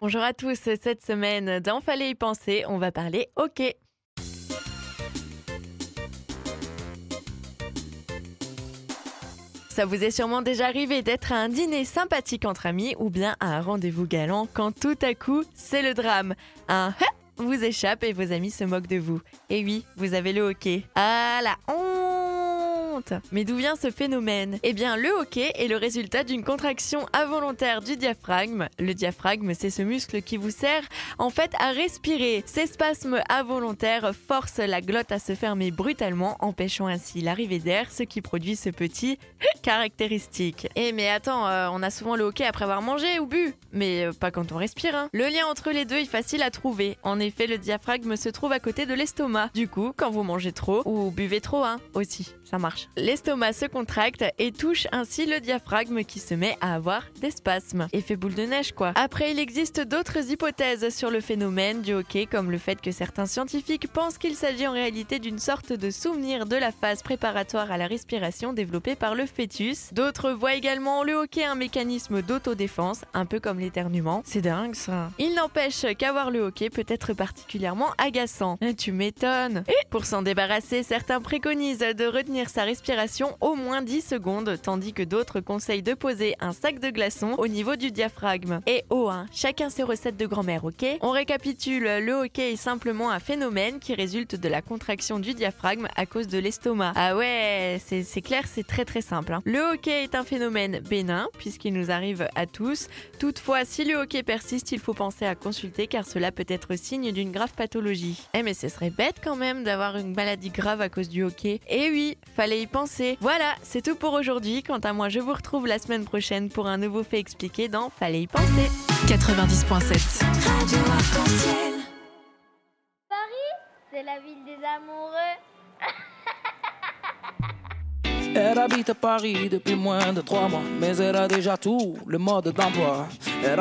Bonjour à tous, cette semaine dans Fallait y penser, on va parler hockey. Ça vous est sûrement déjà arrivé d'être à un dîner sympathique entre amis ou bien à un rendez-vous galant quand tout à coup, c'est le drame. Un vous échappe et vos amis se moquent de vous. Et oui, vous avez le hockey. Ah la honte! Mais d'où vient ce phénomène? Eh bien, le hockey est le résultat d'une contraction involontaire du diaphragme. Le diaphragme, c'est ce muscle qui vous sert en fait à respirer. Ces spasmes involontaires forcent la glotte à se fermer brutalement, empêchant ainsi l'arrivée d'air, ce qui produit ce petit caractéristique. Eh mais attends, on a souvent le hockey après avoir mangé ou bu, mais pas quand on respire, hein. Le lien entre les deux est facile à trouver. En effet, le diaphragme se trouve à côté de l'estomac. Du coup, quand vous mangez trop ou buvez trop, aussi, ça marche. L'estomac se contracte et touche ainsi le diaphragme qui se met à avoir des spasmes. Effet boule de neige quoi. Après, il existe d'autres hypothèses sur le phénomène du hockey, comme le fait que certains scientifiques pensent qu'il s'agit en réalité d'une sorte de souvenir de la phase préparatoire à la respiration développée par le fœtus. D'autres voient également le hockey un mécanisme d'autodéfense, un peu comme l'éternuement. C'est dingue ça. Il n'empêche qu'avoir le hockey peut être particulièrement agaçant. Tu m'étonnes. Pour s'en débarrasser, certains préconisent de retenir sa respiration au moins 10 secondes, tandis que d'autres conseillent de poser un sac de glaçons au niveau du diaphragme. Et chacun ses recettes de grand-mère, ok? On récapitule, le hockey est simplement un phénomène qui résulte de la contraction du diaphragme à cause de l'estomac. Ah ouais, c'est clair, c'est très très simple, hein. Le hockey est un phénomène bénin, puisqu'il nous arrive à tous. Toutefois, si le hockey persiste, il faut penser à consulter car cela peut être signe d'une grave pathologie. Mais ce serait bête quand même d'avoir une maladie grave à cause du hockey. Et oui, fallait y penser. Voilà, c'est tout pour aujourd'hui. Quant à moi, je vous retrouve la semaine prochaine pour un nouveau fait expliqué dans Fallait y penser. 90.7 Radio Arc-en-Ciel. Paris, c'est la ville des amoureux. Elle habite à Paris depuis moins de 3 mois, mais elle a déjà tout le mode d'emploi. Elle